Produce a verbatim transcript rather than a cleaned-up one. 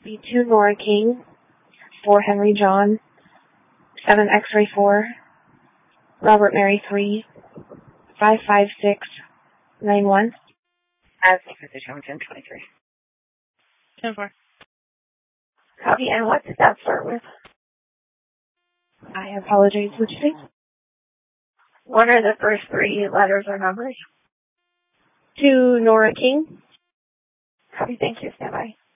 Copy two Nora King, four Henry John, seven X-ray four, Robert Mary three, five five six nine one. As position ten twenty-three. ten four. Copy, and what did that start with? I apologize, what did you say? What are the first three letters or numbers? To Nora King. Copy, thank you, stand by.